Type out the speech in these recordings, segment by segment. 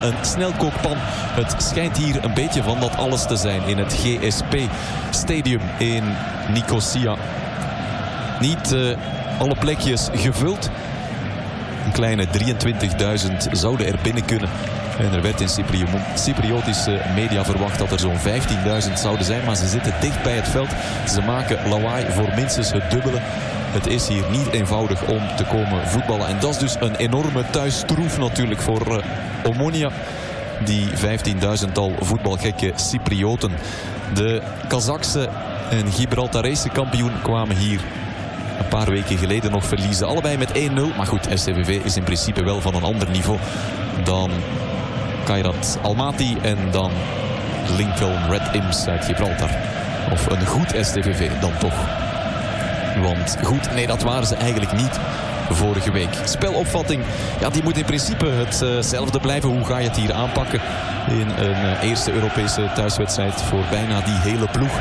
Een snelkookpan. Het schijnt hier een beetje van dat alles te zijn in het GSP Stadium in Nicosia. Niet alle plekjes gevuld. Een kleine 23.000 zouden er binnen kunnen. En er werd in Cypriotische media verwacht dat er zo'n 15.000 zouden zijn. Maar ze zitten dicht bij het veld. Ze maken lawaai voor minstens het dubbele. Het is hier niet eenvoudig om te komen voetballen. En dat is dus een enorme thuistroef natuurlijk voor Omonia. Die 15.000-tal voetbalgekke Cyprioten. De Kazachse en Gibraltarese kampioen kwamen hier een paar weken geleden nog verliezen. Allebei met 1-0. Maar goed, STVV is in principe wel van een ander niveau dan Kairat Almaty en dan Lincoln Red Imps uit Gibraltar. Of een goed STVV dan toch. Want goed, nee, dat waren ze eigenlijk niet vorige week. Spelopvatting, ja, die moet in principe hetzelfde blijven. Hoe ga je het hier aanpakken in een eerste Europese thuiswedstrijd voor bijna die hele ploeg?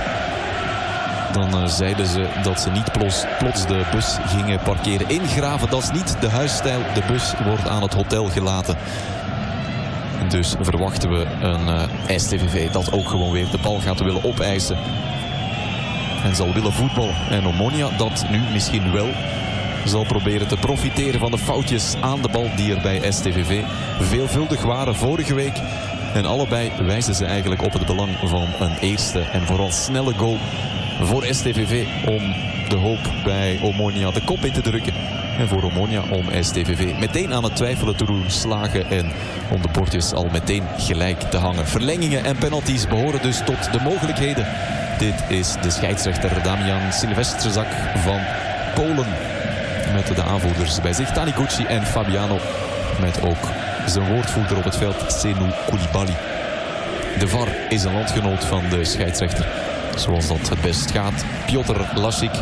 Dan zeiden ze dat ze niet plots de bus gingen parkeren. Ingraven, dat is niet de huisstijl. De bus wordt aan het hotel gelaten. Dus verwachten we een STVV dat ook gewoon weer de bal gaat willen opeisen. En zal willen voetballen. En Omonia dat nu misschien wel zal proberen te profiteren van de foutjes aan de bal die er bij STVV veelvuldig waren vorige week. En allebei wijzen ze eigenlijk op het belang van een eerste en vooral snelle goal voor STVV om de hoop bij Omonia de kop in te drukken. En voor Omonia om STVV meteen aan het twijfelen te doen slagen en om de bordjes al meteen gelijk te hangen. Verlengingen en penalties behoren dus tot de mogelijkheden. Dit is de scheidsrechter Damian Silvestrzak van Polen. Met de aanvoerders bij zich Taniguchi en Fabiano. Met ook zijn woordvoerder op het veld Senu Koulibaly. De VAR is een landgenoot van de scheidsrechter. Zoals dat het best gaat. Piotr Lasik.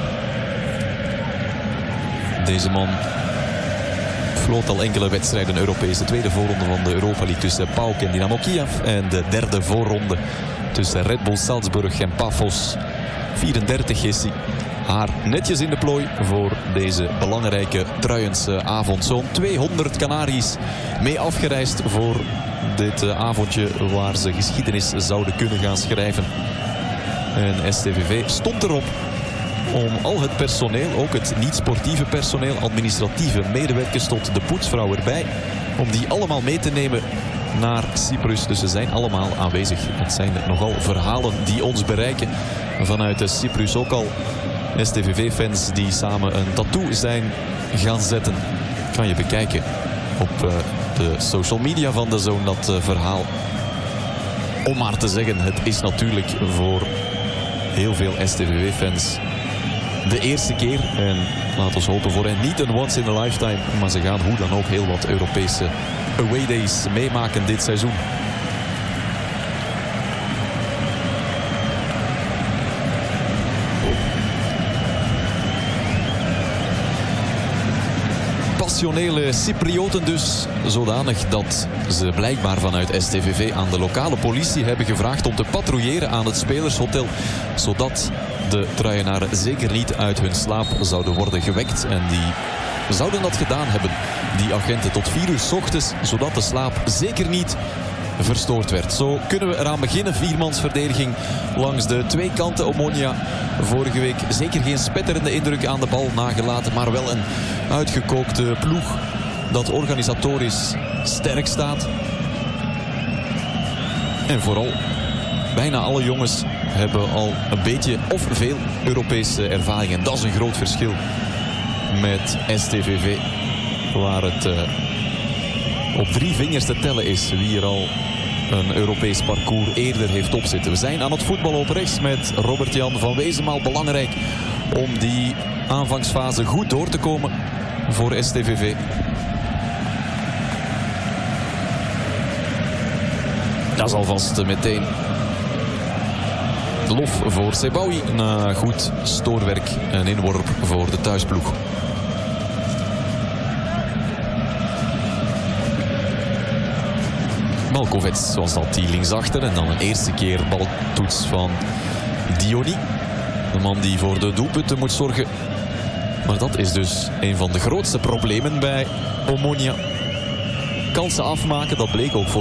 Deze man floot al enkele wedstrijden Europese. Tweede voorronde van de Europa League tussen PAOK en Dynamo Kiev. En de derde voorronde tussen Red Bull Salzburg en Pafos. 34 is hij. Haar netjes in de plooi voor deze belangrijke Truijense avond. Zo'n 200 Canaries mee afgereisd voor dit avondje waar ze geschiedenis zouden kunnen gaan schrijven. En STVV stond erop om al het personeel, ook het niet-sportieve personeel, administratieve medewerkers tot de poetsvrouw erbij, om die allemaal mee te nemen naar Cyprus. Dus ze zijn allemaal aanwezig. Het zijn nogal verhalen die ons bereiken vanuit Cyprus. Ook al STVV-fans die samen een tattoo zijn gaan zetten. Kan je bekijken op de social media van de Zone, dat verhaal. Om maar te zeggen, het is natuurlijk voor heel veel STVV-fans de eerste keer. En laten we hopen voor hen niet een once in a lifetime. Maar ze gaan hoe dan ook heel wat Europese away days meemaken dit seizoen. Passionele Cyprioten dus, zodanig dat ze blijkbaar vanuit STVV aan de lokale politie hebben gevraagd om te patrouilleren aan het spelershotel, zodat de Truijenaren zeker niet uit hun slaap zouden worden gewekt. En die zouden dat gedaan hebben, die agenten, tot 4 uur 's ochtends, zodat de slaap zeker niet verstoord werd. Zo kunnen we eraan beginnen. 4-mansverdediging langs de twee kanten. Omonia vorige week zeker geen spetterende indruk aan de bal nagelaten, maar wel een uitgekookte ploeg dat organisatorisch sterk staat. En vooral bijna alle jongens hebben al een beetje of veel Europese ervaring. En dat is een groot verschil met STVV, waar het op 3 vingers te tellen is wie er al een Europees parcours eerder heeft opzitten. We zijn aan het voetballen op rechts met Robert-Jan van Wezenmaal. Belangrijk om die aanvangsfase goed door te komen voor STVV. Dat is alvast meteen lof voor Sebaoui. Na goed stoorwerk en inworp voor de thuisploeg. Malkovets, zoals dat, die linksachter. En dan een eerste keer baltoets van Diony. De man die voor de doelpunten moet zorgen. Maar dat is dus een van de grootste problemen bij Omonia. kansen afmaken. Dat bleek ook voor